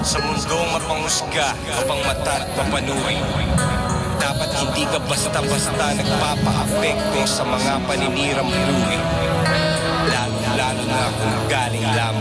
Sa mundong mapanghusga, mapangmata at mapanuri, dapat hindi ka basta-basta nagpapa-apekto sa mga paninirang buhay, lalo na kung galing lamang